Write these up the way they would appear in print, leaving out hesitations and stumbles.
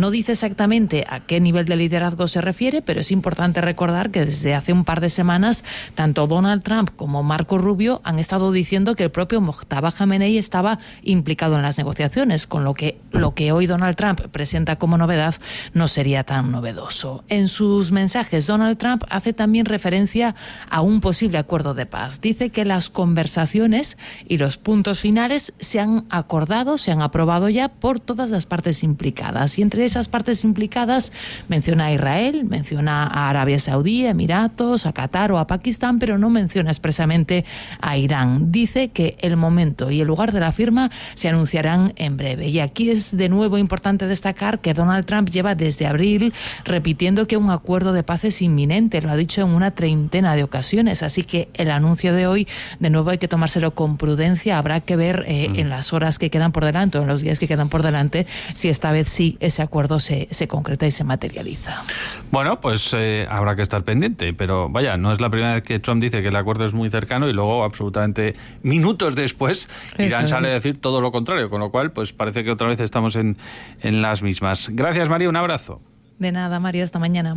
No dice exactamente a qué nivel de liderazgo se refiere, pero es importante recordar que desde hace un par de semanas tanto Donald Trump como Marco Rubio han estado diciendo que el propio Mojtaba Khamenei estaba implicado en las negociaciones, con lo que hoy Donald Trump presenta como novedad no sería tan novedoso. En sus mensajes, Donald Trump hace también referencia a un posible acuerdo de paz. Dice que las conversaciones y los puntos finales se han acordado, se han aprobado ya por todas las partes implicadas. Y entre esas partes implicadas menciona a Israel, menciona a Arabia Saudí, Emiratos, a Qatar o a Pakistán, pero no menciona expresamente a Irán. Dice que el momento y el lugar de la firma se anunciarán en breve. Y aquí es de nuevo importante destacar que Donald Trump lleva desde abril repitiendo que un acuerdo de paz es inminente. Lo ha dicho en una treintena de ocasiones. Así que el anuncio de hoy, de nuevo, hay que tomárselo con prudencia. Habrá que ver en las horas que quedan por delante o en los días que quedan por delante si esta vez sí ese acuerdo se concreta y se materializa. Bueno, pues habrá que estar pendiente, pero vaya, no es la primera vez que Trump dice que el acuerdo es muy cercano y luego absolutamente minutos después Irán sale a decir todo lo contrario, con lo cual pues parece que otra vez estamos en las mismas. Gracias, María, un abrazo. De nada, Mario, hasta mañana.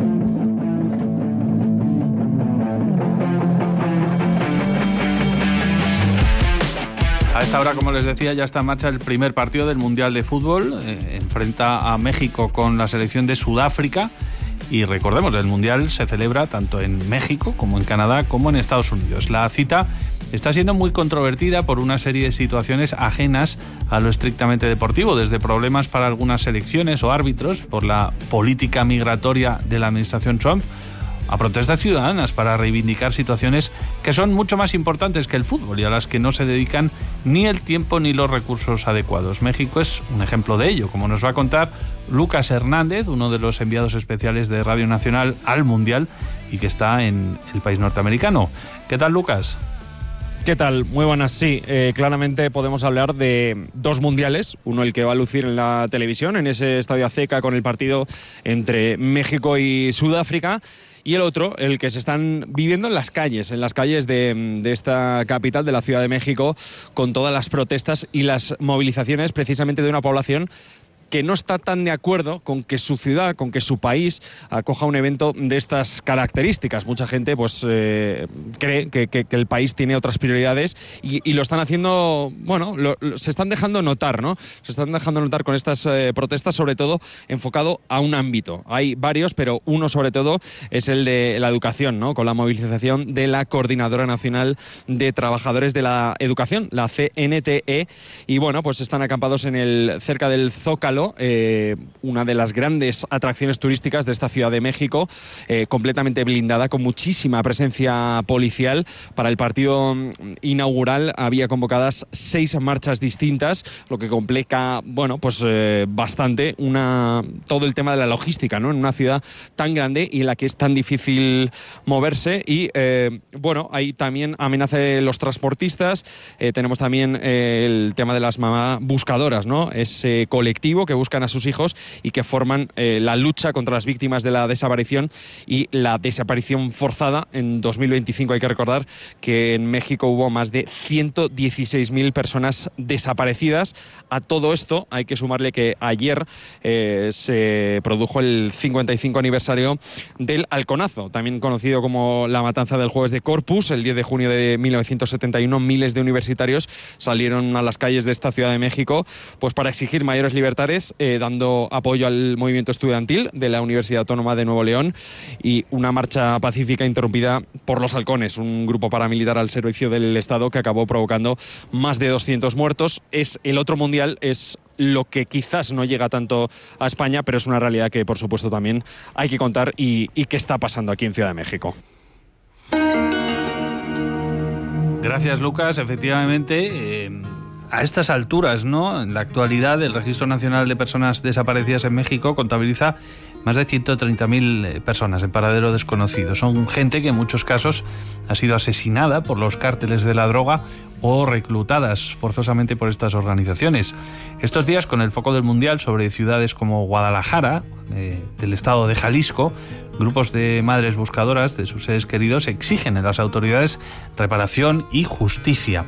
A esta hora, como les decía, ya está en marcha el primer partido del Mundial de Fútbol. Enfrenta a México con la selección de Sudáfrica. Y recordemos, el Mundial se celebra tanto en México como en Canadá como en Estados Unidos. La cita está siendo muy controvertida por una serie de situaciones ajenas a lo estrictamente deportivo, desde problemas para algunas selecciones o árbitros por la política migratoria de la administración Trump, a protestas ciudadanas para reivindicar situaciones que son mucho más importantes que el fútbol y a las que no se dedican ni el tiempo ni los recursos adecuados. México es un ejemplo de ello, como nos va a contar Lucas Hernández, uno de los enviados especiales de Radio Nacional al Mundial y que está en el país norteamericano. ¿Qué tal, Lucas? ¿Qué tal? Muy buenas. Sí, claramente podemos hablar de dos mundiales. Uno el que va a lucir en la televisión, en ese Estadio Azteca con el partido entre México y Sudáfrica. Y el otro, el que se están viviendo en las calles de esta capital, de la Ciudad de México, con todas las protestas y las movilizaciones precisamente de una población que no está tan de acuerdo con que su ciudad, con que su país acoja un evento de estas características. Mucha gente pues cree que el país tiene otras prioridades y lo están haciendo, bueno, se están dejando notar, ¿no? Se están dejando notar con estas protestas, sobre todo enfocado a un ámbito. Hay varios, pero uno sobre todo es el de la educación, ¿no? Con la movilización de la Coordinadora Nacional de Trabajadores de la Educación, la CNTE, y bueno, pues están acampados cerca del Zócalo, una de las grandes atracciones turísticas de esta Ciudad de México, completamente blindada, con muchísima presencia policial. Para el partido inaugural había convocadas 6 marchas distintas, lo que complica, bueno, pues bastante todo el tema de la logística, ¿no? En una ciudad tan grande y en la que es tan difícil moverse y, bueno, hay también amenaza de los transportistas. Tenemos también el tema de las mamás buscadoras, ¿no? Ese colectivo que buscan a sus hijos y que forman la lucha contra las víctimas de la desaparición y la desaparición forzada. En 2025 hay que recordar que en México hubo más de 116.000 personas desaparecidas. A todo esto hay que sumarle que ayer se produjo el 55 aniversario del Halconazo, también conocido como la matanza del Jueves de Corpus. El 10 de junio de 1971 miles de universitarios salieron a las calles de esta Ciudad de México pues para exigir mayores libertades, dando apoyo al movimiento estudiantil de la Universidad Autónoma de Nuevo León, y una marcha pacífica interrumpida por los Halcones, un grupo paramilitar al servicio del Estado que acabó provocando más de 200 muertos. Es el otro mundial, es lo que quizás no llega tanto a España, pero es una realidad que por supuesto también hay que contar y que está pasando aquí en Ciudad de México. Gracias, Lucas. Efectivamente, a estas alturas, ¿no? En la actualidad, el Registro Nacional de Personas Desaparecidas en México contabiliza más de 130.000 personas en paradero desconocido. Son gente que en muchos casos ha sido asesinada por los cárteles de la droga o reclutadas forzosamente por estas organizaciones. Estos días, con el foco del Mundial sobre ciudades como Guadalajara, del estado de Jalisco, grupos de madres buscadoras de sus seres queridos exigen a las autoridades reparación y justicia.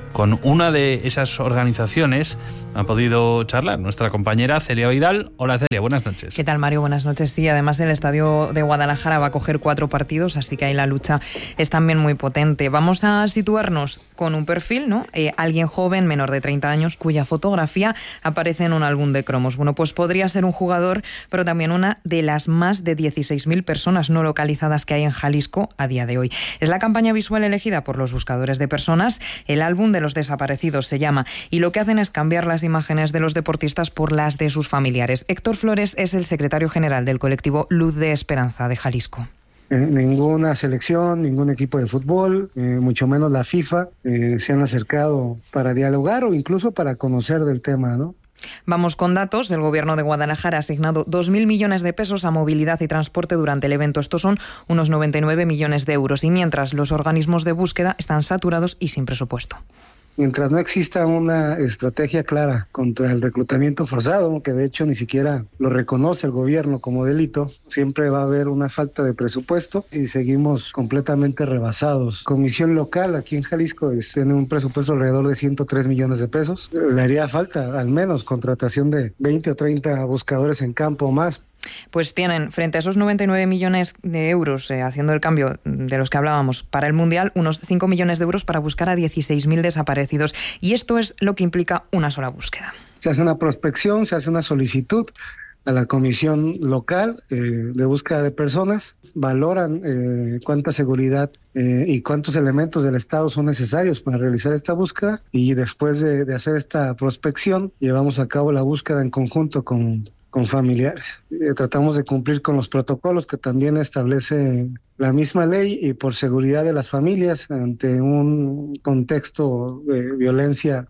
Con una de esas organizaciones ha podido charlar nuestra compañera Celia Vidal. Hola Celia, buenas noches. ¿Qué tal, Mario? Buenas noches. Sí, además el estadio de Guadalajara va a coger 4 partidos, así que ahí la lucha es también muy potente. Vamos a situarnos con un perfil, ¿no? Alguien joven, menor de 30 años, cuya fotografía aparece en un álbum de cromos. Bueno, pues podría ser un jugador, pero también una de las más de 16.000 personas no localizadas que hay en Jalisco a día de hoy. Es la campaña visual elegida por los buscadores de personas. El álbum de los desaparecidos se llama, y lo que hacen es cambiar las imágenes de los deportistas por las de sus familiares. Héctor Flores es el secretario general del colectivo Luz de Esperanza de Jalisco. Ninguna selección, ningún equipo de fútbol, mucho menos la FIFA, se han acercado para dialogar o incluso para conocer del tema, ¿no? Vamos con datos. El Gobierno de Guadalajara ha asignado 2.000 millones de pesos a movilidad y transporte durante el evento. Estos son unos 99 millones de euros. Y mientras los organismos de búsqueda están saturados y sin presupuesto. Mientras no exista una estrategia clara contra el reclutamiento forzado, que de hecho ni siquiera lo reconoce el gobierno como delito, siempre va a haber una falta de presupuesto y seguimos completamente rebasados. Comisión local aquí en Jalisco tiene un presupuesto alrededor de 103 millones de pesos. Le haría falta al menos contratación de 20 o 30 buscadores en campo o más. Pues tienen frente a esos 99 millones de euros, haciendo el cambio de los que hablábamos para el Mundial, unos 5 millones de euros para buscar a 16.000 desaparecidos. Y esto es lo que implica una sola búsqueda. Se hace una prospección, se hace una solicitud a la comisión local de búsqueda de personas, valoran cuánta seguridad y cuántos elementos del Estado son necesarios para realizar esta búsqueda, y después de hacer esta prospección llevamos a cabo la búsqueda en conjunto con familiares. Tratamos de cumplir con los protocolos que también establece la misma ley, y por seguridad de las familias ante un contexto de violencia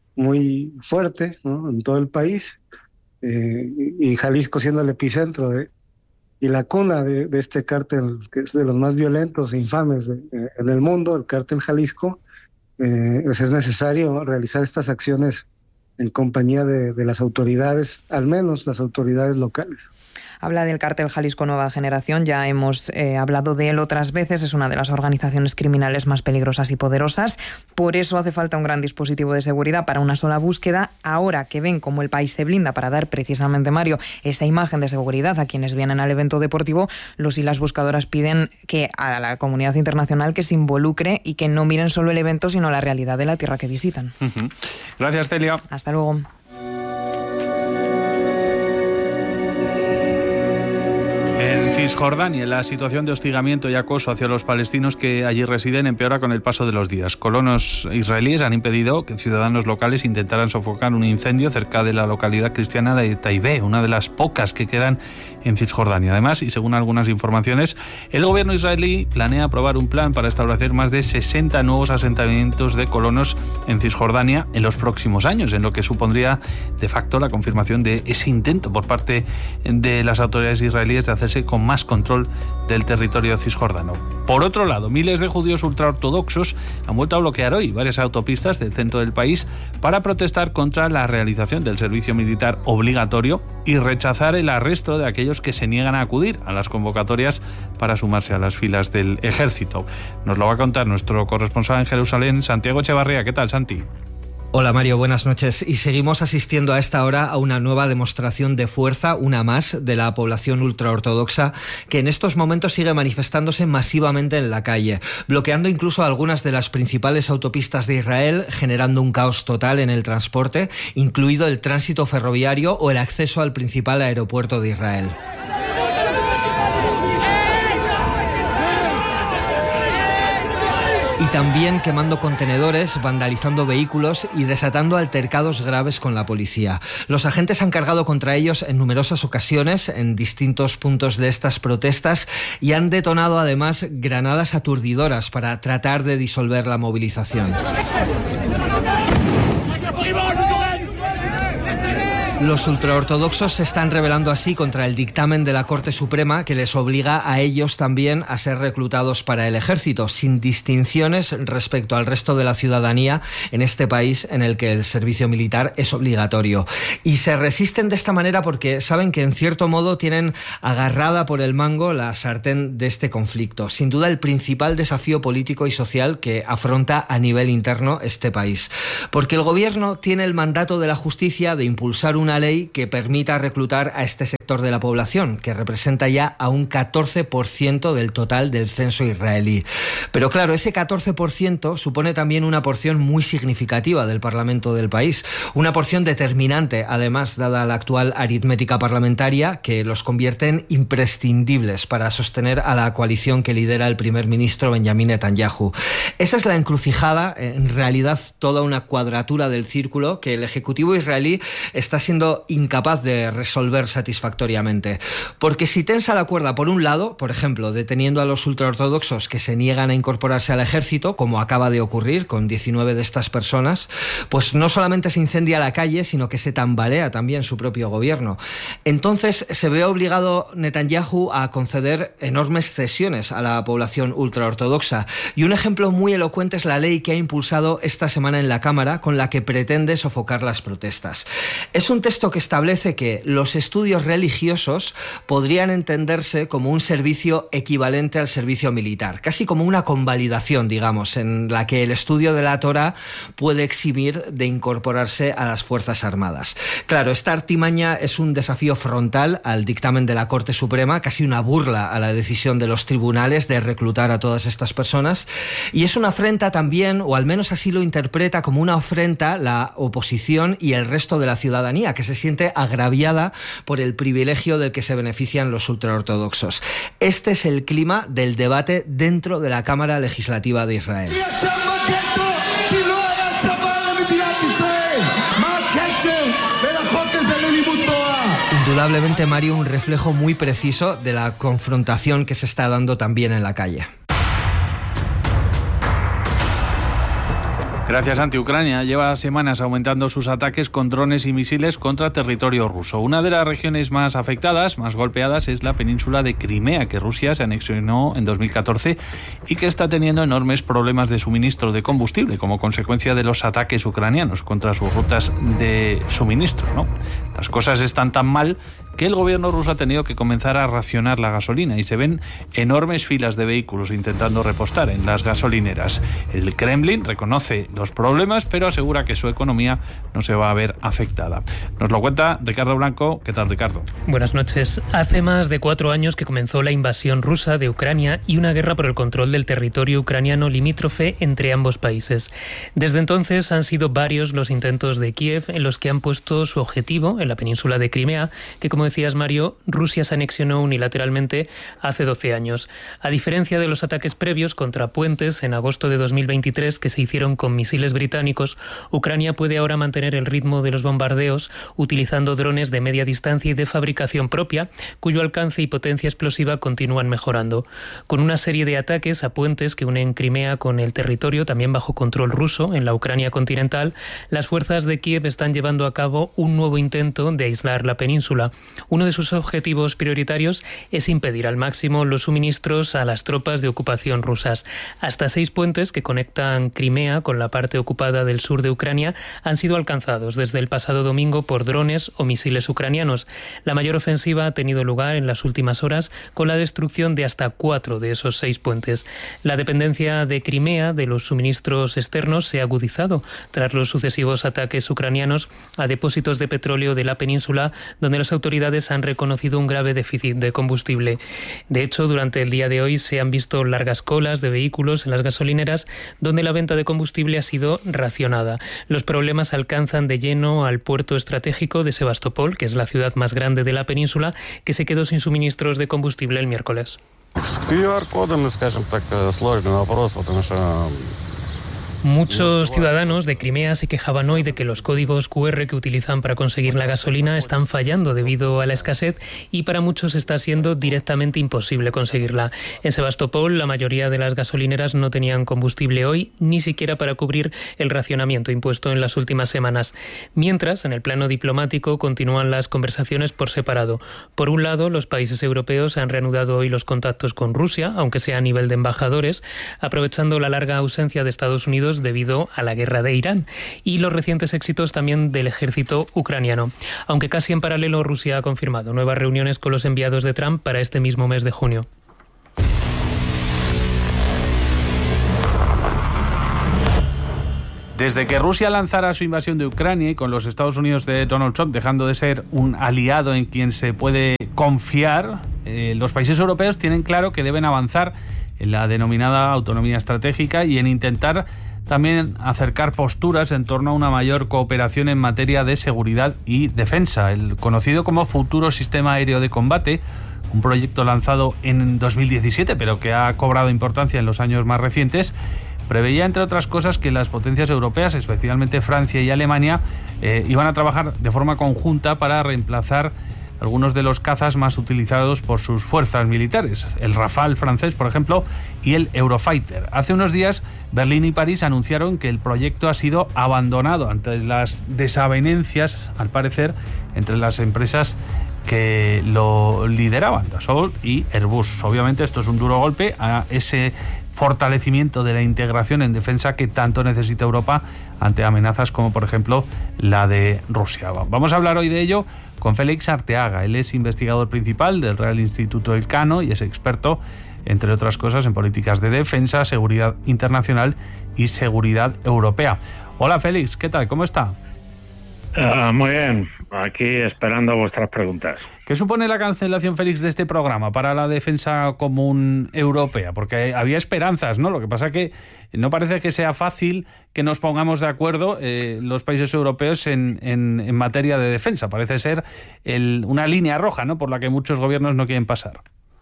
muy fuerte, ¿no?, en todo el país, y Jalisco siendo el epicentro y la cuna de este cártel, que es de los más violentos e infames en el mundo, el cártel Jalisco, pues es necesario realizar estas acciones en compañía de las autoridades, al menos las autoridades locales. Habla del cártel Jalisco Nueva Generación, ya hemos hablado de él otras veces, es una de las organizaciones criminales más peligrosas y poderosas, por eso hace falta un gran dispositivo de seguridad para una sola búsqueda. Ahora que ven cómo el país se blinda para dar precisamente, Mario, esta imagen de seguridad a quienes vienen al evento deportivo, los y las buscadoras piden que a la comunidad internacional que se involucre y que no miren solo el evento, sino la realidad de la tierra que visitan. Gracias, Celia. Hasta luego. En Cisjordania, la situación de hostigamiento y acoso hacia los palestinos que allí residen empeora con el paso de los días. Colonos israelíes han impedido que ciudadanos locales intentaran sofocar un incendio cerca de la localidad cristiana de Taibé, una de las pocas que quedan en Cisjordania. Además, y según algunas informaciones, el gobierno israelí planea aprobar un plan para establecer más de 60 nuevos asentamientos de colonos en Cisjordania en los próximos años, en lo que supondría de facto la confirmación de ese intento por parte de las autoridades israelíes de hacerse con más control del territorio cisjordano. Por otro lado, miles de judíos ultraortodoxos han vuelto a bloquear hoy varias autopistas del centro del país para protestar contra la realización del servicio militar obligatorio y rechazar el arresto de aquellos que se niegan a acudir a las convocatorias para sumarse a las filas del ejército. Nos lo va a contar nuestro corresponsal en Jerusalén, Santiago Echevarría. ¿Qué tal, Santi? Hola Mario, buenas noches. Y seguimos asistiendo a esta hora a una nueva demostración de fuerza, una más, de la población ultraortodoxa que en estos momentos sigue manifestándose masivamente en la calle, bloqueando incluso algunas de las principales autopistas de Israel, generando un caos total en el transporte, incluido el tránsito ferroviario o el acceso al principal aeropuerto de Israel. Y también quemando contenedores, vandalizando vehículos y desatando altercados graves con la policía. Los agentes han cargado contra ellos en numerosas ocasiones en distintos puntos de estas protestas y han detonado además granadas aturdidoras para tratar de disolver la movilización. Los ultraortodoxos se están rebelando así contra el dictamen de la Corte Suprema que les obliga a ellos también a ser reclutados para el ejército, sin distinciones respecto al resto de la ciudadanía en este país en el que el servicio militar es obligatorio. Y se resisten de esta manera porque saben que en cierto modo tienen agarrada por el mango la sartén de este conflicto. Sin duda el principal desafío político y social que afronta a nivel interno este país. Porque el gobierno tiene el mandato de la justicia de impulsar una ley que permita reclutar a este sector de la población, que representa ya a un 14% del total del censo israelí. Pero claro, ese 14% supone también una porción muy significativa del Parlamento del país, una porción determinante, además, dada la actual aritmética parlamentaria, que los convierte en imprescindibles para sostener a la coalición que lidera el primer ministro Benjamin Netanyahu. Esa es la encrucijada, en realidad toda una cuadratura del círculo que el Ejecutivo israelí está siendo incapaz de resolver satisfactoriamente. Porque si tensa la cuerda por un lado, por ejemplo, deteniendo a los ultraortodoxos que se niegan a incorporarse al ejército, como acaba de ocurrir con 19 de estas personas, pues no solamente se incendia la calle, sino que se tambalea también su propio gobierno. Entonces se ve obligado Netanyahu a conceder enormes cesiones a la población ultraortodoxa. Y un ejemplo muy elocuente es la ley que ha impulsado esta semana en la Cámara, con la que pretende sofocar las protestas. Es un texto que establece que los estudios religiosos podrían entenderse como un servicio equivalente al servicio militar, casi como una convalidación, digamos, en la que el estudio de la Torá puede eximir de incorporarse a las Fuerzas Armadas. Claro, esta artimaña es un desafío frontal al dictamen de la Corte Suprema, casi una burla a la decisión de los tribunales de reclutar a todas estas personas, y es una afrenta también, o al menos así lo interpreta como una afrenta, la oposición y el resto de la ciudadanía, que se siente agraviada por el privilegio del que se benefician los ultraortodoxos. Este es el clima del debate dentro de la Cámara Legislativa de Israel. Indudablemente, Mario, un reflejo muy preciso de la confrontación que se está dando también en la calle. Gracias, Santi. Ucrania lleva semanas aumentando sus ataques con drones y misiles contra territorio ruso. Una de las regiones más afectadas, más golpeadas, es la península de Crimea, que Rusia se anexionó en 2014 y que está teniendo enormes problemas de suministro de combustible como consecuencia de los ataques ucranianos contra sus rutas de suministro, ¿no? Las cosas están tan mal que el gobierno ruso ha tenido que comenzar a racionar la gasolina y se ven enormes filas de vehículos intentando repostar en las gasolineras. El Kremlin reconoce los problemas, pero asegura que su economía no se va a ver afectada. Nos lo cuenta Ricardo Blanco. ¿Qué tal, Ricardo? Buenas noches. Hace más de 4 años que comenzó la invasión rusa de Ucrania y una guerra por el control del territorio ucraniano limítrofe entre ambos países. Desde entonces han sido varios los intentos de Kiev en los que han puesto su objetivo en la península de Crimea, que, como decías, Mario, Rusia se anexionó unilateralmente hace 12 años. A diferencia de los ataques previos contra puentes en agosto de 2023 que se hicieron con misiles británicos, Ucrania puede ahora mantener el ritmo de los bombardeos utilizando drones de media distancia y de fabricación propia, cuyo alcance y potencia explosiva continúan mejorando. Con una serie de ataques a puentes que unen Crimea con el territorio también bajo control ruso en la Ucrania continental, las fuerzas de Kiev están llevando a cabo un nuevo intento de aislar la península. Uno de sus objetivos prioritarios es impedir al máximo los suministros a las tropas de ocupación rusas. Hasta 6 puentes que conectan Crimea con la parte ocupada del sur de Ucrania han sido alcanzados desde el pasado domingo por drones o misiles ucranianos. La mayor ofensiva ha tenido lugar en las últimas horas con la destrucción de hasta 4 de esos 6 puentes. La dependencia de Crimea de los suministros externos se ha agudizado tras los sucesivos ataques ucranianos a depósitos de petróleo de la península, donde las autoridades han reconocido un grave déficit de combustible. De hecho, durante el día de hoy se han visto largas colas de vehículos en las gasolineras donde la venta de combustible ha sido racionada. Los problemas alcanzan de lleno al puerto estratégico de Sebastopol, que es la ciudad más grande de la península, que se quedó sin suministros de combustible el miércoles. Muchos ciudadanos de Crimea se quejaban hoy de que los códigos QR que utilizan para conseguir la gasolina están fallando debido a la escasez y para muchos está siendo directamente imposible conseguirla. En Sebastopol, la mayoría de las gasolineras no tenían combustible hoy, ni siquiera para cubrir el racionamiento impuesto en las últimas semanas. Mientras, en el plano diplomático, continúan las conversaciones por separado. Por un lado, los países europeos han reanudado hoy los contactos con Rusia, aunque sea a nivel de embajadores, aprovechando la larga ausencia de Estados Unidos debido a la guerra de Irán y los recientes éxitos también del ejército ucraniano. Aunque casi en paralelo, Rusia ha confirmado nuevas reuniones con los enviados de Trump para este mismo mes de junio. Desde que Rusia lanzara su invasión de Ucrania y con los Estados Unidos de Donald Trump dejando de ser un aliado en quien se puede confiar, los países europeos tienen claro que deben avanzar en la denominada autonomía estratégica y en intentar también acercar posturas en torno a una mayor cooperación en materia de seguridad y defensa. El conocido como Futuro Sistema Aéreo de Combate, un proyecto lanzado en 2017 pero que ha cobrado importancia en los años más recientes, preveía, entre otras cosas, que las potencias europeas, especialmente Francia y Alemania, iban a trabajar de forma conjunta para reemplazar algunos de los cazas más utilizados por sus fuerzas militares, el Rafale francés, por ejemplo, y el Eurofighter. Hace unos días, Berlín y París anunciaron que el proyecto ha sido abandonado ante las desavenencias, al parecer, entre las empresas que lo lideraban, Dassault y Airbus. Obviamente esto es un duro golpe a ese fortalecimiento de la integración en defensa que tanto necesita Europa ante amenazas como, por ejemplo, la de Rusia. Vamos a hablar hoy de ello con Félix Arteaga. Él es investigador principal del Real Instituto Elcano y es experto, entre otras cosas, en políticas de defensa, seguridad internacional y seguridad europea. Hola Félix, ¿qué tal? ¿Cómo está? Muy bien, aquí esperando vuestras preguntas. ¿Qué supone la cancelación, Félix, de este programa para la defensa común europea? Porque había esperanzas, ¿no? Lo que pasa que no parece que sea fácil que nos pongamos de acuerdo los países europeos en materia de defensa. Parece ser una línea roja, ¿no?, por la que muchos gobiernos no quieren pasar.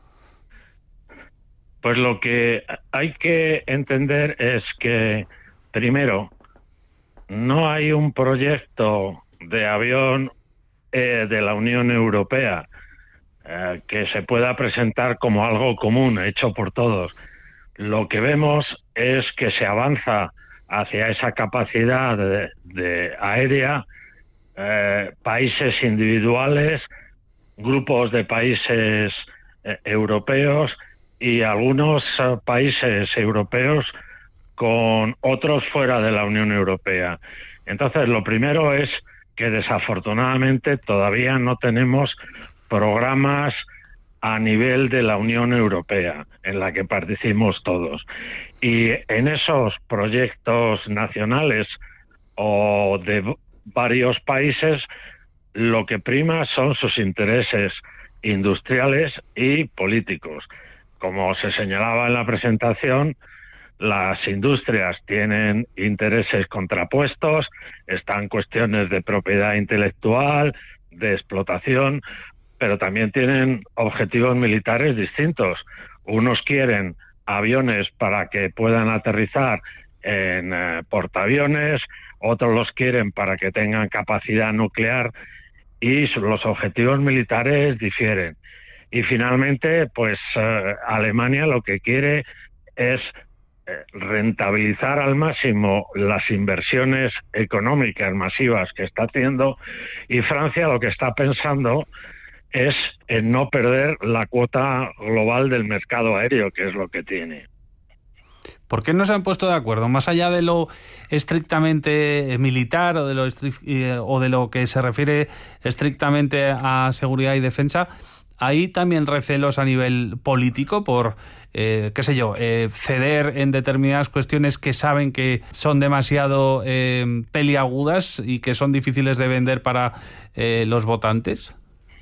Pues lo que hay que entender es que, primero, no hay un proyecto de avión de la Unión Europea que se pueda presentar como algo común, hecho por todos. Lo que vemos es que se avanza hacia esa capacidad de aérea, países individuales, grupos de países europeos y algunos países europeos con otros fuera de la Unión Europea. Entonces, lo primero es que desafortunadamente todavía no tenemos programas a nivel de la Unión Europea en la que participemos todos. Y en esos proyectos nacionales o de varios países, lo que prima son sus intereses industriales y políticos. Como se señalaba en la presentación, las industrias tienen intereses contrapuestos, están cuestiones de propiedad intelectual, de explotación, pero también tienen objetivos militares distintos. Unos quieren aviones para que puedan aterrizar en portaaviones, otros los quieren para que tengan capacidad nuclear y los objetivos militares difieren. Y finalmente, pues Alemania lo que quiere es rentabilizar al máximo las inversiones económicas masivas que está haciendo, y Francia lo que está pensando es en no perder la cuota global del mercado aéreo, que es lo que tiene. ¿Por qué no se han puesto de acuerdo? Más allá de lo estrictamente militar o de lo que se refiere estrictamente a seguridad y defensa, ¿hay también recelos a nivel político por ceder en determinadas cuestiones que saben que son demasiado peliagudas y que son difíciles de vender para los votantes?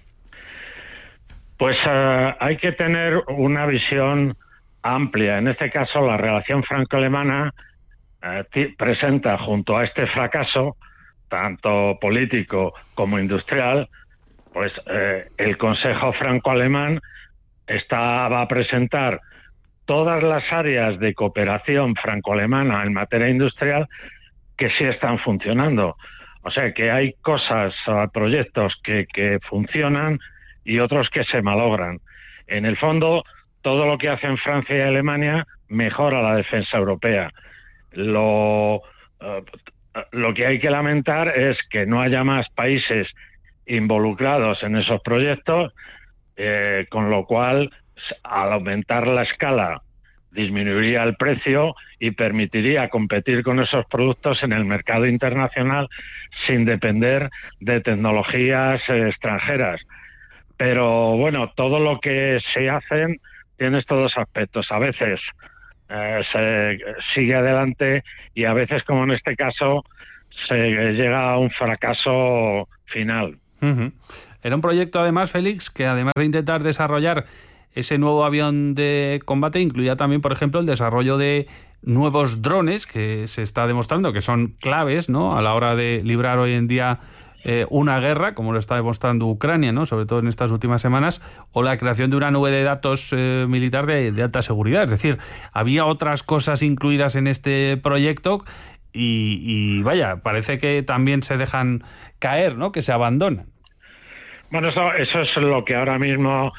Pues hay que tener una visión amplia. En este caso, la relación franco-alemana presenta, junto a este fracaso, tanto político como industrial, pues el Consejo franco-alemán va a presentar todas las áreas de cooperación franco-alemana en materia industrial que sí están funcionando. O sea que hay cosas, proyectos que funcionan y otros que se malogran. En el fondo, todo lo que hacen Francia y Alemania mejora la defensa europea. Lo que hay que lamentar es que no haya más países involucrados en esos proyectos, con lo cual, al aumentar la escala, disminuiría el precio y permitiría competir con esos productos en el mercado internacional sin depender de tecnologías extranjeras. Pero bueno, todo lo que se hacen tiene estos dos aspectos. A veces se sigue adelante y a veces, como en este caso, se llega a un fracaso final. Era un proyecto, además, Félix, que además de intentar desarrollar ese nuevo avión de combate, incluía también, por ejemplo, el desarrollo de nuevos drones que se está demostrando que son claves, ¿no?, a la hora de librar hoy en día una guerra, como lo está demostrando Ucrania, ¿no?, sobre todo en estas últimas semanas, o la creación de una nube de datos militar de alta seguridad. Es decir, había otras cosas incluidas en este proyecto y vaya, parece que también se dejan caer, ¿no?, que se abandonan. Bueno, eso es lo que ahora mismo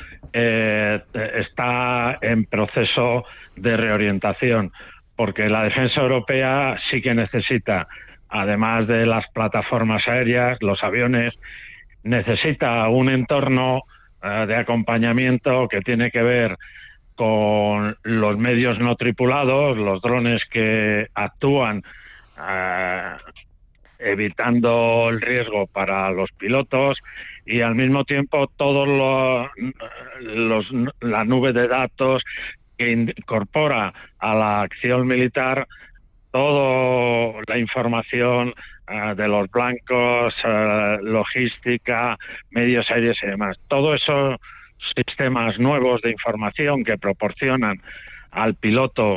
está en proceso de reorientación, porque la defensa europea sí que necesita, además de las plataformas aéreas, los aviones, necesita un entorno de acompañamiento que tiene que ver con los medios no tripulados, los drones que actúan evitando el riesgo para los pilotos, y al mismo tiempo la nube de datos que incorpora a la acción militar toda la información de los blancos, logística, medios aéreos y demás. Todos esos sistemas nuevos de información que proporcionan al piloto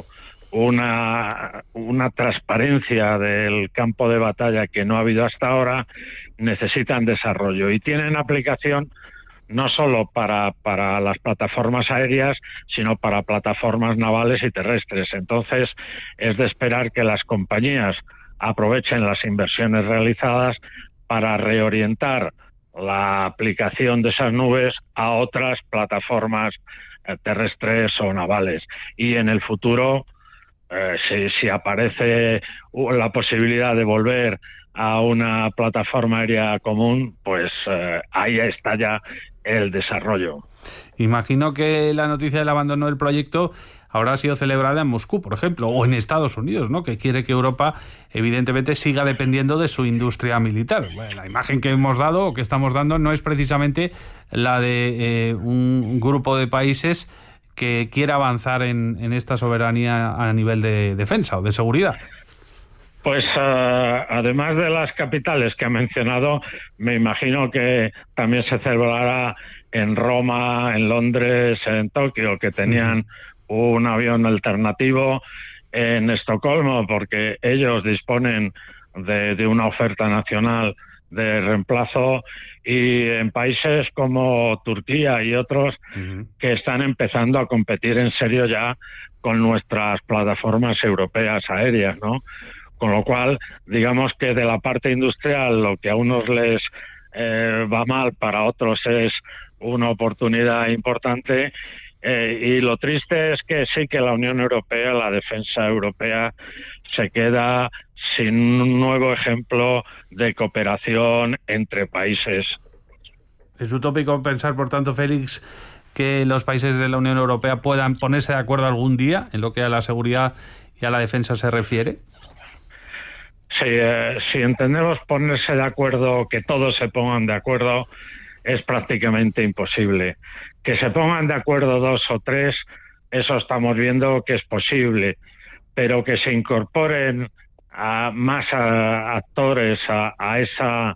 una transparencia del campo de batalla que no ha habido hasta ahora, necesitan desarrollo y tienen aplicación no solo para las plataformas aéreas, sino para plataformas navales y terrestres. Entonces, es de esperar que las compañías aprovechen las inversiones realizadas para reorientar la aplicación de esas nubes a otras plataformas terrestres o navales. Y en el futuro, si aparece la posibilidad de volver a una plataforma aérea común, pues ahí está ya el desarrollo. Imagino que la noticia del abandono del proyecto habrá sido celebrada en Moscú, por ejemplo, o en Estados Unidos, ¿no?, que quiere que Europa, evidentemente, siga dependiendo de su industria militar. Bueno, la imagen que hemos dado o que estamos dando no es precisamente la de un grupo de países que quiera avanzar en esta soberanía a nivel de defensa o de seguridad. Pues además de las capitales que ha mencionado, me imagino que también se celebrará en Roma, en Londres, en Tokio, que tenían un avión alternativo, en Estocolmo, porque ellos disponen de una oferta nacional de reemplazo, y en países como Turquía y otros que están empezando a competir en serio ya con nuestras plataformas europeas aéreas, ¿no? Con lo cual, digamos que de la parte industrial, lo que a unos les va mal, para otros es una oportunidad importante. Y lo triste es que sí, que la Unión Europea, la defensa europea, se queda sin un nuevo ejemplo de cooperación entre países. Es utópico pensar, por tanto, Félix, que los países de la Unión Europea puedan ponerse de acuerdo algún día en lo que a la seguridad y a la defensa se refiere. Sí, si entendemos ponerse de acuerdo, que todos se pongan de acuerdo, es prácticamente imposible. Que se pongan de acuerdo dos o tres, eso estamos viendo que es posible, pero que se incorporen a más actores a esa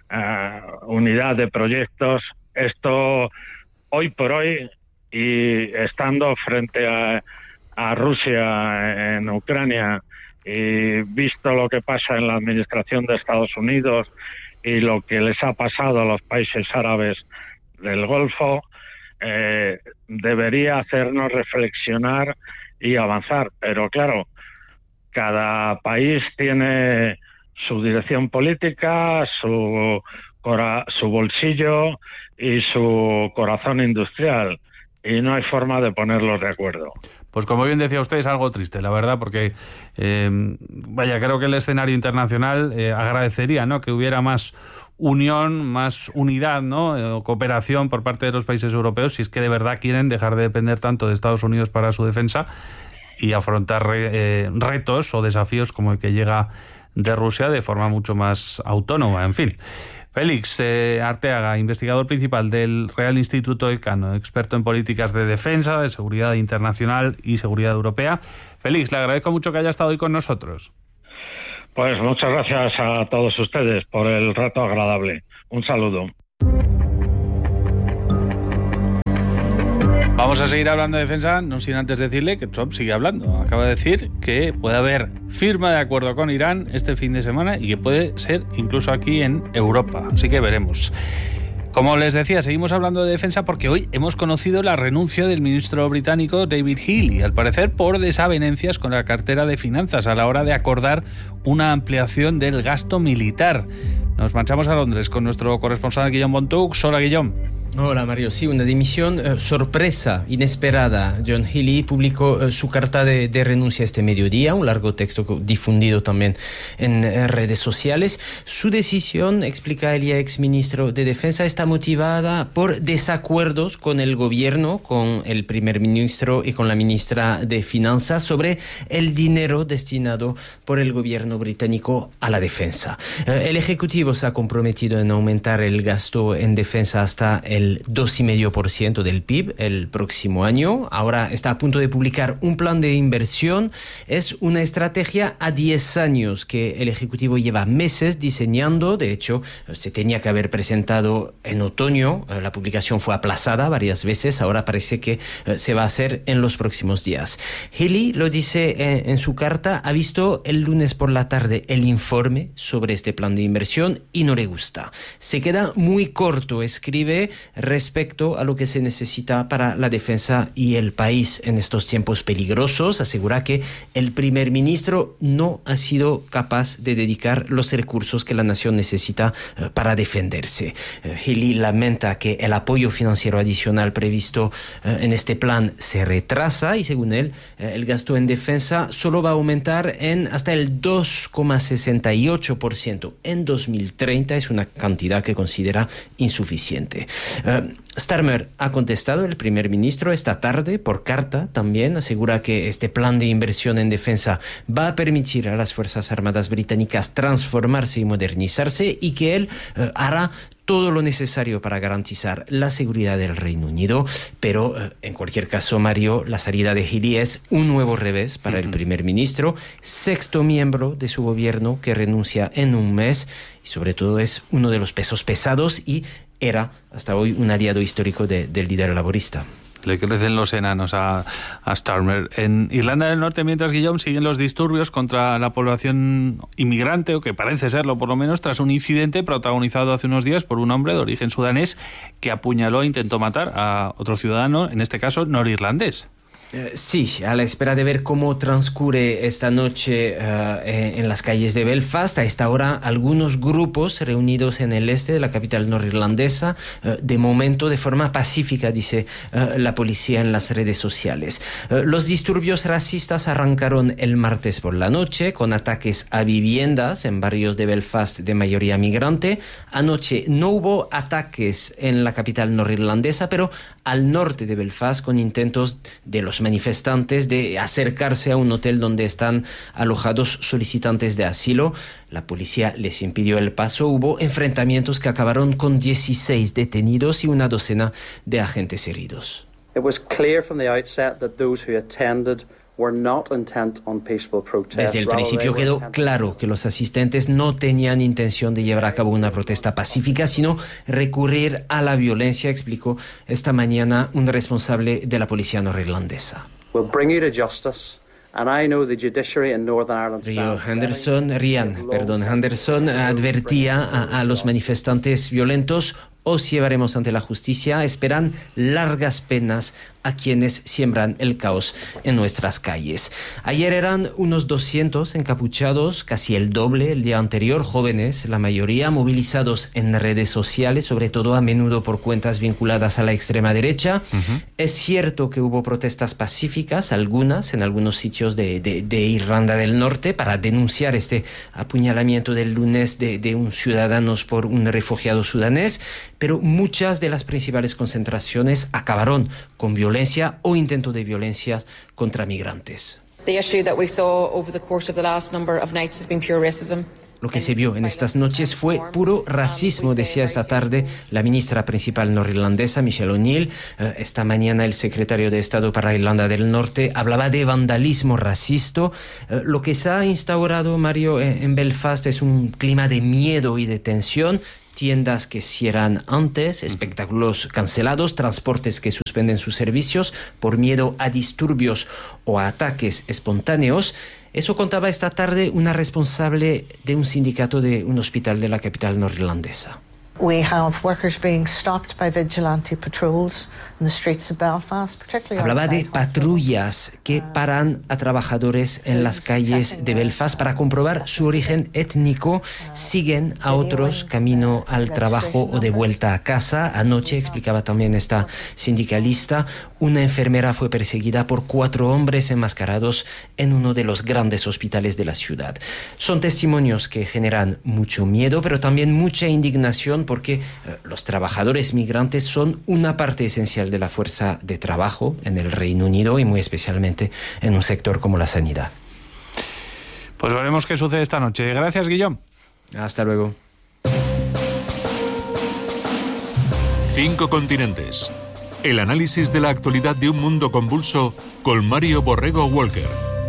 unidad de proyectos, esto hoy por hoy, y estando frente a Rusia en Ucrania, y visto lo que pasa en la administración de Estados Unidos y lo que les ha pasado a los países árabes del Golfo, debería hacernos reflexionar y avanzar. Pero claro, cada país tiene su dirección política, su bolsillo y su corazón industrial, y no hay forma de ponerlos de acuerdo. Pues como bien decía usted, es algo triste, la verdad, porque creo que el escenario internacional agradecería, ¿no?, que hubiera más unión, más unidad, ¿no?, cooperación por parte de los países europeos, si es que de verdad quieren dejar de depender tanto de Estados Unidos para su defensa y afrontar retos o desafíos como el que llega de Rusia de forma mucho más autónoma. En fin, Félix Arteaga, investigador principal del Real Instituto Elcano, experto en políticas de defensa, de seguridad internacional y seguridad europea. Félix, le agradezco mucho que haya estado hoy con nosotros. Pues muchas gracias a todos ustedes por el rato agradable. Un saludo. Vamos a seguir hablando de defensa, no sin antes decirle que Trump sigue hablando. Acaba de decir que puede haber firma de acuerdo con Irán este fin de semana y que puede ser incluso aquí en Europa. Así que veremos. Como les decía, seguimos hablando de defensa porque hoy hemos conocido la renuncia del ministro británico David Healey, al parecer por desavenencias con la cartera de finanzas a la hora de acordar una ampliación del gasto militar. Nos marchamos a Londres con nuestro corresponsal Guillaume Bontoux. Hola, Guillaume. Hola Mario, sí, una dimisión sorpresa, inesperada. John Healey publicó su carta de renuncia este mediodía, un largo texto difundido también en redes sociales. Su decisión, explica el exministro de Defensa, está motivada por desacuerdos con el gobierno, con el primer ministro y con la ministra de Finanzas sobre el dinero destinado por el gobierno británico a la defensa. El Ejecutivo se ha comprometido en aumentar el gasto en defensa hasta el 2,5% del PIB el próximo año. Ahora está a punto de publicar un plan de inversión. Es una estrategia a 10 años que el Ejecutivo lleva meses diseñando. De hecho, se tenía que haber presentado en otoño. La publicación fue aplazada varias veces. Ahora parece que se va a hacer en los próximos días. Healey lo dice en su carta. Ha visto el lunes por la tarde el informe sobre este plan de inversión y no le gusta. Se queda muy corto, escribe, respecto a lo que se necesita para la defensa y el país en estos tiempos peligrosos. Asegura que el primer ministro no ha sido capaz de dedicar los recursos que la nación necesita para defenderse. Healey lamenta que el apoyo financiero adicional previsto en este plan se retrasa y, según él, el gasto en defensa solo va a aumentar en hasta el 2,68% en 2030. Es una cantidad que considera insuficiente. Starmer ha contestado, el primer ministro, esta tarde por carta también. Asegura que este plan de inversión en defensa va a permitir a las Fuerzas Armadas británicas transformarse y modernizarse y que él hará todo lo necesario para garantizar la seguridad del Reino Unido. Pero, en cualquier caso, Mario, la salida de Healey es un nuevo revés para el primer ministro, sexto miembro de su gobierno que renuncia en un mes y, sobre todo, es uno de los pesos pesados y era hasta hoy un aliado histórico del líder laborista. Le crecen los enanos a Starmer. En Irlanda del Norte, mientras, Guillaume, siguen los disturbios contra la población inmigrante, o que parece serlo por lo menos, tras un incidente protagonizado hace unos días por un hombre de origen sudanés que apuñaló e intentó matar a otro ciudadano, en este caso norirlandés. Sí, a la espera de ver cómo transcurre esta noche en las calles de Belfast. A esta hora, algunos grupos reunidos en el este de la capital norirlandesa, de momento de forma pacífica, dice la policía en las redes sociales. Los disturbios racistas arrancaron el martes por la noche con ataques a viviendas en barrios de Belfast de mayoría migrante. Anoche no hubo ataques en la capital norirlandesa, pero al norte de Belfast, con intentos de los manifestantes de acercarse a un hotel donde están alojados solicitantes de asilo. La policía les impidió el paso. Hubo enfrentamientos que acabaron con 16 detenidos y una docena de agentes heridos. It was clear from the outset that those who attended were not intent on peaceful protest. Desde el principio quedó claro que los asistentes no tenían intención de llevar a cabo una protesta pacífica, sino recurrir a la violencia, explicó esta mañana un responsable de la policía norirlandesa. We'll bring you to justice. And I know the judiciary in Northern Ireland Henderson advertía a los manifestantes violentos: os llevaremos ante la justicia. Esperan largas penas a quienes siembran el caos en nuestras calles. Ayer eran unos 200 encapuchados, casi el doble el día anterior, jóvenes, la mayoría movilizados en redes sociales, sobre todo a menudo por cuentas vinculadas a la extrema derecha. Es cierto que hubo protestas pacíficas, algunas en algunos sitios de Irlanda del Norte, para denunciar este apuñalamiento del lunes de un ciudadano por un refugiado sudanés, pero muchas de las principales concentraciones acabaron con violencia o intento de violencia contra migrantes. Lo que se vio en estas noches fue puro racismo, decía esta tarde la ministra principal norirlandesa, Michelle O'Neill. Esta mañana el secretario de Estado para Irlanda del Norte hablaba de vandalismo racista. Lo que se ha instaurado, Mario, en Belfast es un clima de miedo y de tensión. Tiendas que cierran antes, espectáculos cancelados, transportes que suspenden sus servicios por miedo a disturbios o a ataques espontáneos. Eso contaba esta tarde una responsable de un sindicato de un hospital de la capital norirlandesa. Hablaba de patrullas que paran a trabajadores en las calles de Belfast para comprobar su origen étnico. Siguen a otros camino al trabajo o de vuelta a casa. Anoche, explicaba también esta sindicalista, una enfermera fue perseguida por 4 hombres enmascarados en uno de los grandes hospitales de la ciudad. Son testimonios que generan mucho miedo, pero también mucha indignación, porque los trabajadores migrantes son una parte esencial de la fuerza de trabajo en el Reino Unido y muy especialmente en un sector como la sanidad. Pues veremos qué sucede esta noche. Gracias, Guillaume. Hasta luego. 5 continentes. El análisis de la actualidad de un mundo convulso con Mario Borrego Walker.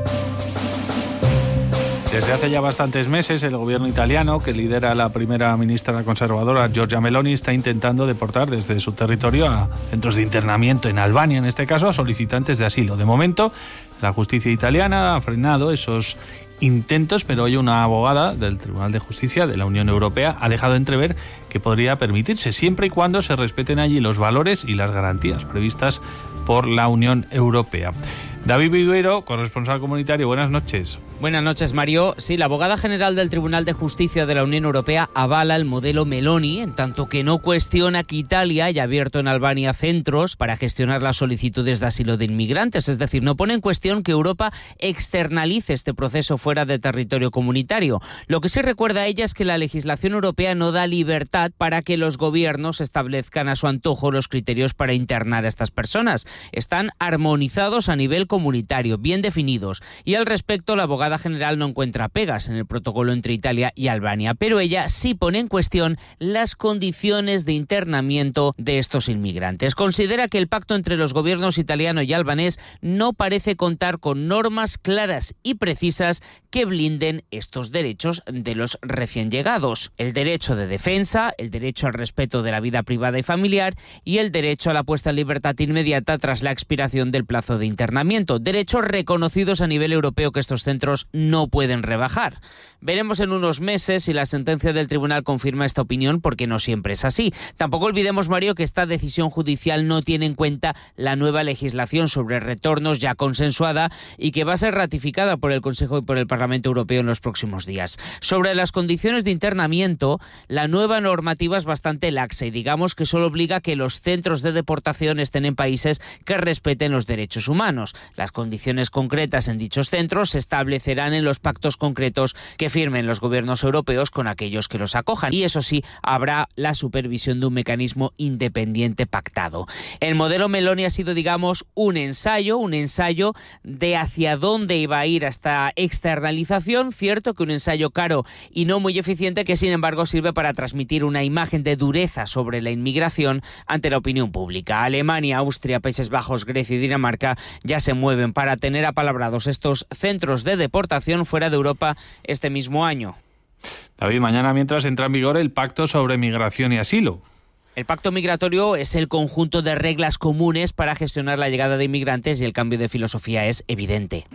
Desde hace ya bastantes meses, el gobierno italiano, que lidera la primera ministra conservadora, Giorgia Meloni, está intentando deportar desde su territorio a centros de internamiento en Albania, en este caso a solicitantes de asilo. De momento, la justicia italiana ha frenado esos intentos, pero hoy una abogada del Tribunal de Justicia de la Unión Europea ha dejado entrever que podría permitirse, siempre y cuando se respeten allí los valores y las garantías previstas por la Unión Europea. David Viduero, corresponsal comunitario, buenas noches. Buenas noches, Mario. Sí, la abogada general del Tribunal de Justicia de la Unión Europea avala el modelo Meloni, en tanto que no cuestiona que Italia haya abierto en Albania centros para gestionar las solicitudes de asilo de inmigrantes. Es decir, no pone en cuestión que Europa externalice este proceso fuera de territorio comunitario. Lo que sí recuerda a ella es que la legislación europea no da libertad para que los gobiernos establezcan a su antojo los criterios para internar a estas personas. Están armonizados a nivel comunitario, bien definidos, y al respecto la abogada general no encuentra pegas en el protocolo entre Italia y Albania, pero ella sí pone en cuestión las condiciones de internamiento de estos inmigrantes. Considera que el pacto entre los gobiernos italiano y albanés no parece contar con normas claras y precisas que blinden estos derechos de los recién llegados: el derecho de defensa, el derecho al respeto de la vida privada y familiar y el derecho a la puesta en libertad inmediata tras la expiración del plazo de internamiento. Derechos reconocidos a nivel europeo que estos centros no pueden rebajar. Veremos en unos meses si la sentencia del tribunal confirma esta opinión, porque no siempre es así. Tampoco olvidemos, Mario, que esta decisión judicial no tiene en cuenta la nueva legislación sobre retornos ya consensuada y que va a ser ratificada por el Consejo y por el Parlamento Europeo en los próximos días. Sobre las condiciones de internamiento, la nueva normativa es bastante laxa y digamos que solo obliga a que los centros de deportación estén en países que respeten los derechos humanos. Las condiciones concretas en dichos centros se establecerán en los pactos concretos que firmen los gobiernos europeos con aquellos que los acojan. Y eso sí, habrá la supervisión de un mecanismo independiente pactado. El modelo Meloni ha sido, digamos, un ensayo de hacia dónde iba a ir esta externalización. Cierto que un ensayo caro y no muy eficiente, que sin embargo sirve para transmitir una imagen de dureza sobre la inmigración ante la opinión pública. Alemania, Austria, Países Bajos, Grecia y Dinamarca ya se mueven para tener apalabrados estos centros de deportación fuera de Europa este mismo año. David, mañana mientras entra en vigor el Pacto sobre Migración y Asilo. El pacto migratorio es el conjunto de reglas comunes para gestionar la llegada de inmigrantes y el cambio de filosofía es evidente.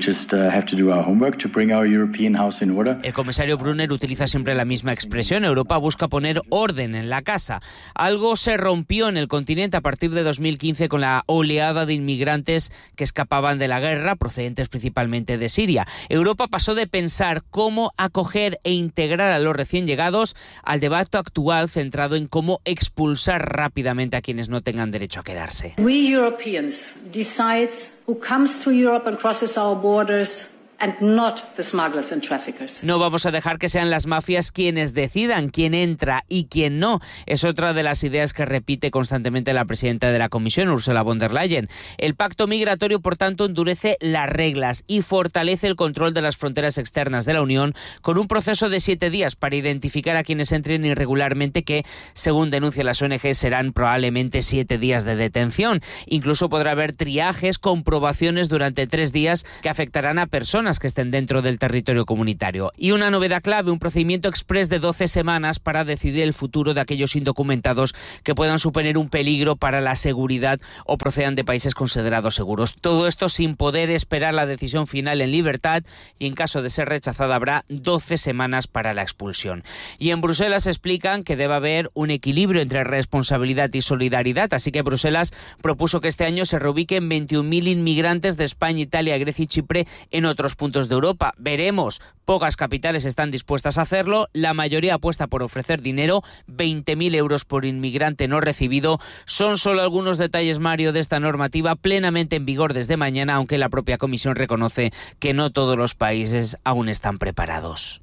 El comisario Brunner utiliza siempre la misma expresión. Europa busca poner orden en la casa. Algo se rompió en el continente a partir de 2015 con la oleada de inmigrantes que escapaban de la guerra, procedentes principalmente de Siria. Europa pasó de pensar cómo acoger e integrar a los recién llegados al debate actual centrado en cómo expulsar rápidamente a quienes no tengan derecho a quedarse. We Europeans decide who comes to Europe and crosses our borders. And not the smugglers and traffickers. No vamos a dejar que sean las mafias quienes decidan quién entra y quién no. Es otra de las ideas que repite constantemente la presidenta de la Comisión, Ursula von der Leyen. El pacto migratorio, por tanto, endurece las reglas y fortalece el control de las fronteras externas de la Unión con un proceso de 7 días para identificar a quienes entren irregularmente que, según denuncian las ONG, serán probablemente 7 días de detención. Incluso podrá haber triajes, comprobaciones durante 3 días que afectarán a personas que estén dentro del territorio comunitario. Y una novedad clave, un procedimiento exprés de 12 semanas para decidir el futuro de aquellos indocumentados que puedan suponer un peligro para la seguridad o procedan de países considerados seguros. Todo esto sin poder esperar la decisión final en libertad y en caso de ser rechazada habrá 12 semanas para la expulsión. Y en Bruselas explican que debe haber un equilibrio entre responsabilidad y solidaridad, así que Bruselas propuso que este año se reubiquen 21.000 inmigrantes de España, Italia, Grecia y Chipre en otros puntos de Europa. Veremos, pocas capitales están dispuestas a hacerlo, la mayoría apuesta por ofrecer dinero, 20.000 euros por inmigrante no recibido. Son solo algunos detalles, Mario, de esta normativa plenamente en vigor desde mañana, aunque la propia Comisión reconoce que no todos los países aún están preparados.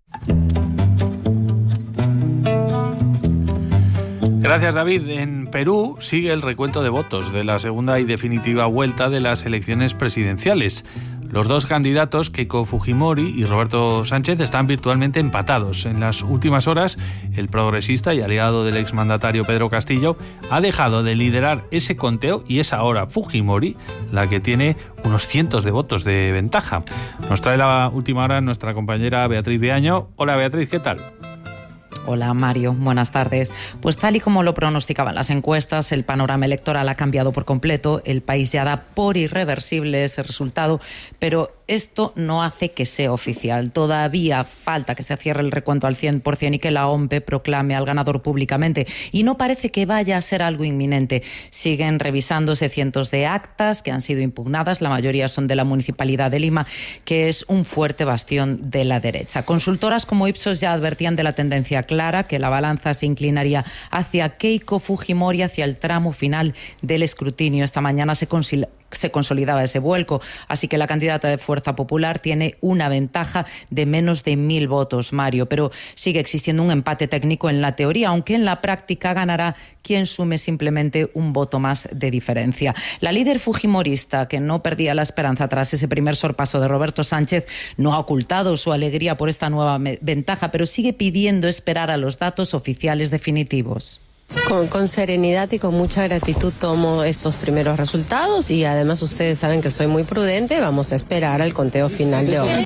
Gracias, David. En Perú sigue el recuento de votos de la segunda y definitiva vuelta de las elecciones presidenciales. Los dos candidatos, Keiko Fujimori y Roberto Sánchez, están virtualmente empatados. En las últimas horas, el progresista y aliado del exmandatario Pedro Castillo ha dejado de liderar ese conteo y es ahora Fujimori la que tiene unos cientos de votos de ventaja. Nos trae la última hora nuestra compañera Beatriz Viaño. Hola, Beatriz, ¿qué tal? Hola Mario, buenas tardes. Pues tal y como lo pronosticaban las encuestas, el panorama electoral ha cambiado por completo. El país ya da por irreversible ese resultado, pero esto no hace que sea oficial. Todavía falta que se cierre el recuento al 100% y que la OMP proclame al ganador públicamente. Y no parece que vaya a ser algo inminente. Siguen revisándose cientos de actas que han sido impugnadas. La mayoría son de la Municipalidad de Lima, que es un fuerte bastión de la derecha. Consultoras como Ipsos ya advertían de la tendencia clara, que la balanza se inclinaría hacia Keiko Fujimori, hacia el tramo final del escrutinio. Esta mañana se consolidaba ese vuelco, así que la candidata de Fuerza Popular tiene una ventaja de menos de 1.000 votos, Mario, pero sigue existiendo un empate técnico en la teoría, aunque en la práctica ganará quien sume simplemente un voto más de diferencia. La líder fujimorista, que no perdía la esperanza tras ese primer sorpaso de Roberto Sánchez, no ha ocultado su alegría por esta nueva ventaja, pero sigue pidiendo esperar a los datos oficiales definitivos. Con serenidad y con mucha gratitud tomo esos primeros resultados y además ustedes saben que soy muy prudente, vamos a esperar al conteo final de hoy.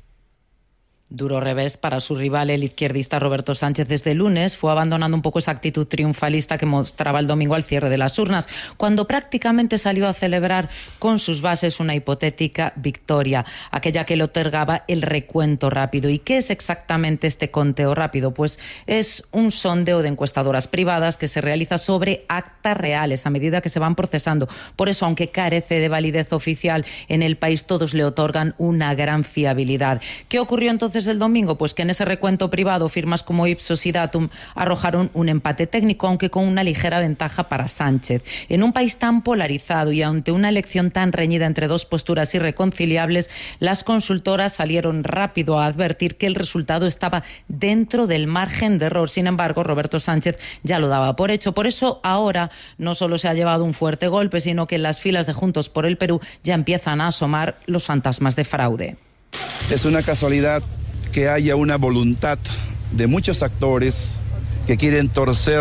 Duro revés para su rival, el izquierdista Roberto Sánchez. Desde el lunes fue abandonando un poco esa actitud triunfalista que mostraba el domingo al cierre de las urnas, cuando prácticamente salió a celebrar con sus bases una hipotética victoria, aquella que le otorgaba el recuento rápido. ¿Y qué es exactamente este conteo rápido? Pues es un sondeo de encuestadoras privadas que se realiza sobre actas reales a medida que se van procesando. Por eso, aunque carece de validez oficial, en el país todos le otorgan una gran fiabilidad. ¿Qué ocurrió entonces el domingo? Pues que en ese recuento privado firmas como Ipsos y Datum arrojaron un empate técnico, aunque con una ligera ventaja para Sánchez. En un país tan polarizado y ante una elección tan reñida entre dos posturas irreconciliables, las consultoras salieron rápido a advertir que el resultado estaba dentro del margen de error. Sin embargo, Roberto Sánchez ya lo daba por hecho. Por eso ahora no solo se ha llevado un fuerte golpe, sino que en las filas de Juntos por el Perú ya empiezan a asomar los fantasmas de fraude. Es una casualidad que haya una voluntad de muchos actores que quieren torcer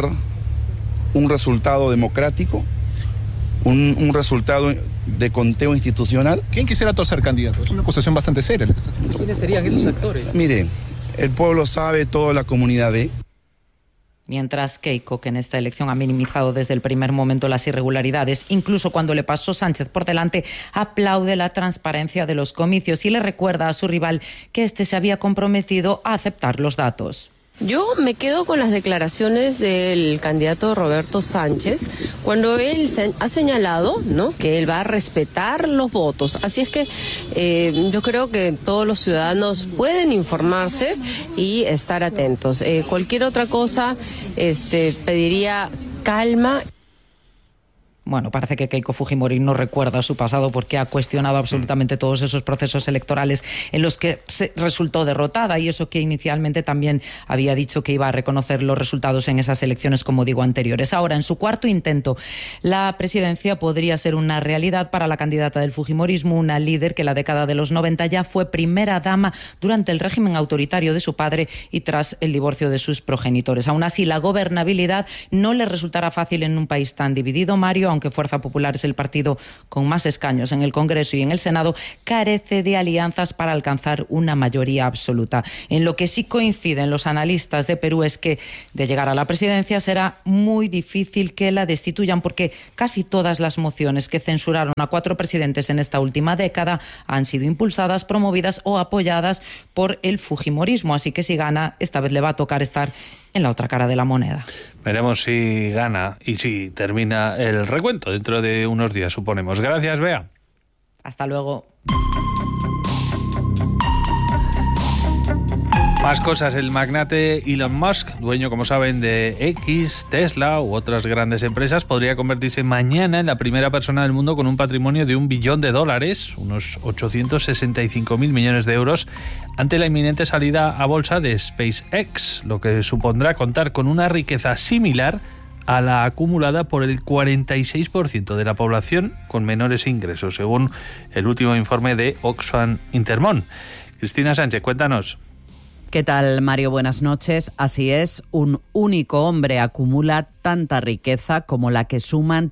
un resultado democrático, un resultado de conteo institucional. ¿Quién quisiera torcer, candidato? Es una acusación bastante seria. ¿Quiénes serían esos actores? Mire, el pueblo sabe, toda la comunidad ve. Mientras Keiko, que en esta elección ha minimizado desde el primer momento las irregularidades, incluso cuando le pasó Sánchez por delante, aplaude la transparencia de los comicios y le recuerda a su rival que este se había comprometido a aceptar los datos. Yo me quedo con las declaraciones del candidato Roberto Sánchez cuando él ha señalado, ¿no?, que él va a respetar los votos. Así es que yo creo que todos los ciudadanos pueden informarse y estar atentos. Cualquier otra cosa pediría calma. Bueno, parece que Keiko Fujimori no recuerda su pasado porque ha cuestionado absolutamente todos esos procesos electorales en los que resultó derrotada, y eso que inicialmente también había dicho que iba a reconocer los resultados en esas elecciones, como digo, anteriores. Ahora, en su cuarto intento, la presidencia podría ser una realidad para la candidata del fujimorismo, una líder que en la década de los 90 ya fue primera dama durante el régimen autoritario de su padre y tras el divorcio de sus progenitores. Aún así, la gobernabilidad no le resultará fácil en un país tan dividido, Mario, aunque Fuerza Popular es el partido con más escaños en el Congreso y en el Senado, carece de alianzas para alcanzar una mayoría absoluta. En lo que sí coinciden los analistas de Perú es que, de llegar a la presidencia, será muy difícil que la destituyan, porque casi todas las mociones que censuraron a 4 presidentes en esta última década han sido impulsadas, promovidas o apoyadas por el fujimorismo. Así que si gana, esta vez le va a tocar estar en la otra cara de la moneda. Veremos si gana y si termina el recuento dentro de unos días, suponemos. Gracias, Bea. Hasta luego. Más cosas. El magnate Elon Musk, dueño, como saben, de X, Tesla u otras grandes empresas, podría convertirse mañana en la primera persona del mundo con un patrimonio de $1 billón, unos 865.000 millones de euros, ante la inminente salida a bolsa de SpaceX, lo que supondrá contar con una riqueza similar a la acumulada por el 46% de la población con menores ingresos, según el último informe de Oxfam Intermón. Cristina Sánchez, cuéntanos. ¿Qué tal, Mario? Buenas noches. Así es, un único hombre acumula tanta riqueza como la que suman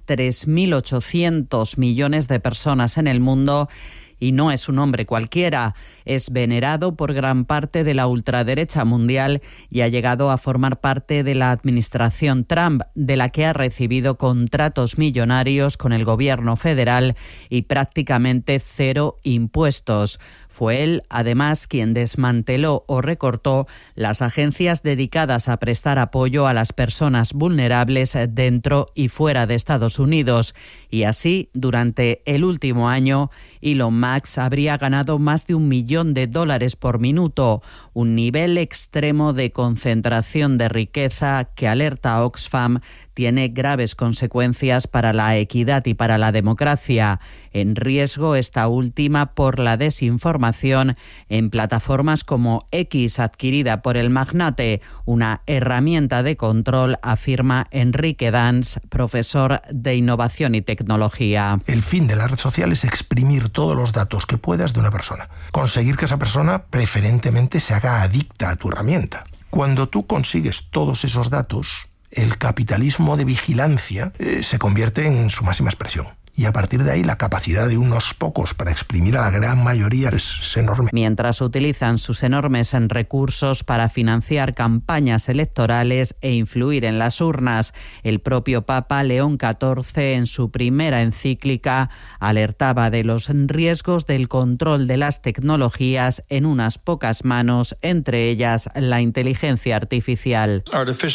3.800 millones de personas en el mundo. Y no es un hombre cualquiera, es venerado por gran parte de la ultraderecha mundial y ha llegado a formar parte de la administración Trump, de la que ha recibido contratos millonarios con el gobierno federal y prácticamente 0 impuestos. Fue él, además, quien desmanteló o recortó las agencias dedicadas a prestar apoyo a las personas vulnerables dentro y fuera de Estados Unidos. Y así, durante el último año, Elon Musk habría ganado más de $1 millón por minuto, un nivel extremo de concentración de riqueza que, alerta a Oxfam, tiene graves consecuencias para la equidad y para la democracia. En riesgo esta última por la desinformación en plataformas como X, adquirida por el magnate, una herramienta de control, afirma Enrique Dans, profesor de innovación y tecnología. El fin de la red social es exprimir todos los datos que puedas de una persona. Conseguir que esa persona preferentemente se haga adicta a tu herramienta. Cuando tú consigues todos esos datos, el capitalismo de vigilancia se convierte en su máxima expresión. Y a partir de ahí la capacidad de unos pocos para exprimir a la gran mayoría es enorme. Mientras utilizan sus enormes recursos para financiar campañas electorales e influir en las urnas, el propio Papa León XIV, en su primera encíclica, alertaba de los riesgos del control de las tecnologías en unas pocas manos, entre ellas la inteligencia artificial.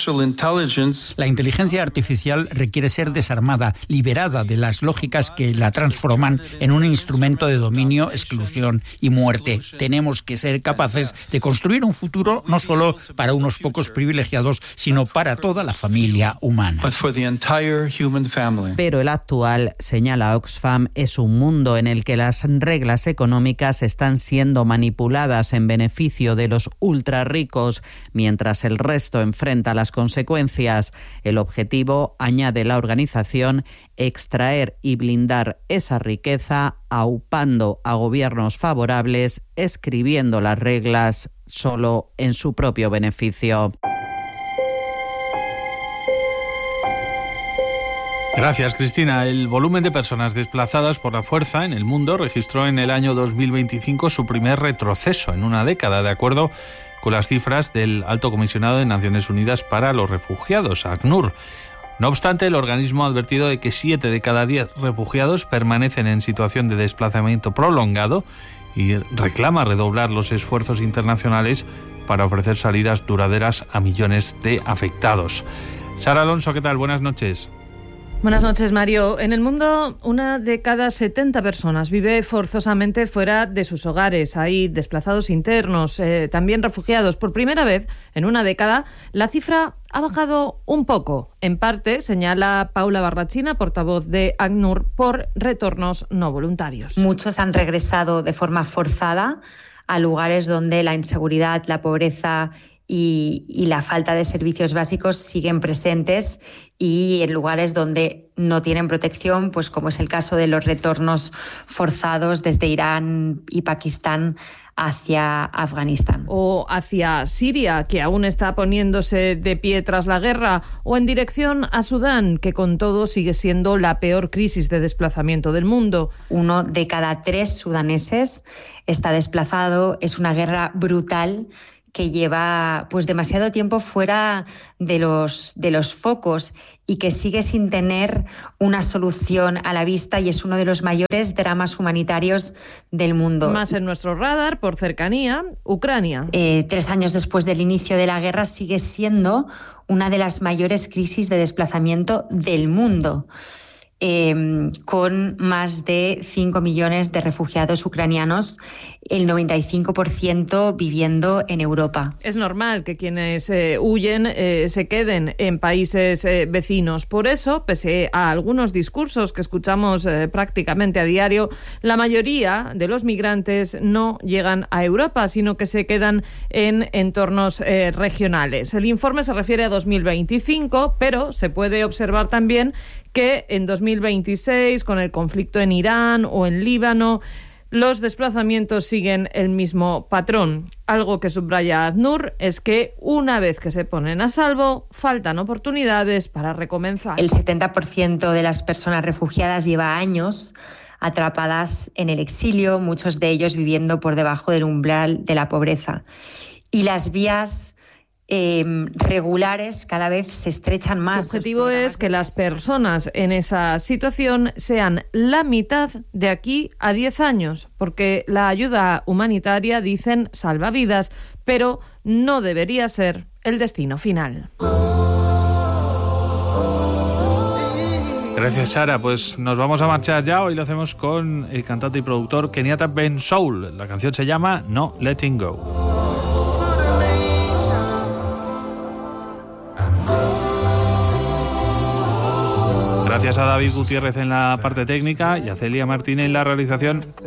La inteligencia artificial requiere ser desarmada, liberada de las lógicas que la transforman en un instrumento de dominio, exclusión y muerte. Tenemos que ser capaces de construir un futuro no solo para unos pocos privilegiados, sino para toda la familia humana. Pero el actual, señala Oxfam, es un mundo en el que las reglas económicas están siendo manipuladas en beneficio de los ultra ricos, mientras el resto enfrenta las consecuencias. El objetivo, añade la organización, extraer y blindar esa riqueza, aupando a gobiernos favorables, escribiendo las reglas solo en su propio beneficio. Gracias, Cristina. El volumen de personas desplazadas por la fuerza en el mundo registró en el año 2025 su primer retroceso en una década, de acuerdo con las cifras del Alto Comisionado de Naciones Unidas para los Refugiados, ACNUR. No obstante, el organismo ha advertido de que 7 de cada 10 refugiados permanecen en situación de desplazamiento prolongado y reclama redoblar los esfuerzos internacionales para ofrecer salidas duraderas a millones de afectados. Sara Alonso, ¿qué tal? Buenas noches. Buenas noches, Mario. En el mundo, 1 de cada 70 personas vive forzosamente fuera de sus hogares. Hay desplazados internos, también refugiados. Por primera vez en una década, la cifra ha bajado un poco. En parte, señala Paula Barrachina, portavoz de ACNUR, por retornos no voluntarios. Muchos han regresado de forma forzada a lugares donde la inseguridad, la pobreza y la falta de servicios básicos siguen presentes, y en lugares donde no tienen protección, pues como es el caso de los retornos forzados desde Irán y Pakistán hacia Afganistán. O hacia Siria, que aún está poniéndose de pie tras la guerra, o en dirección a Sudán, que con todo sigue siendo la peor crisis de desplazamiento del mundo. 1 de cada 3 sudaneses está desplazado. Es una guerra brutal que lleva pues demasiado tiempo fuera de los focos y que sigue sin tener una solución a la vista, y es uno de los mayores dramas humanitarios del mundo. Más en nuestro radar, por cercanía, Ucrania. 3 años después del inicio de la guerra, sigue siendo una de las mayores crisis de desplazamiento del mundo. Con más de 5 millones de refugiados ucranianos, el 95% viviendo en Europa. Es normal que quienes huyen se queden en países vecinos. Por eso, pese a algunos discursos que escuchamos prácticamente a diario, la mayoría de los migrantes no llegan a Europa, sino que se quedan en entornos regionales. El informe se refiere a 2025, pero se puede observar también que en 2026, con el conflicto en Irán o en Líbano, los desplazamientos siguen el mismo patrón. Algo que subraya ACNUR es que una vez que se ponen a salvo, faltan oportunidades para recomenzar. El 70% de las personas refugiadas lleva años atrapadas en el exilio, muchos de ellos viviendo por debajo del umbral de la pobreza. Y las vías regulares cada vez se estrechan más. Su objetivo es que las personas en esa situación sean la mitad de aquí a 10 años, porque la ayuda humanitaria, dicen, salva vidas, pero no debería ser el destino final. Gracias, Sara. Pues nos vamos a marchar ya. Hoy lo hacemos con el cantante y productor Kenyatta Ben Soul. La canción se llama No Letting Go. Gracias a David Gutiérrez en la parte técnica y a Celia Martín en la realización.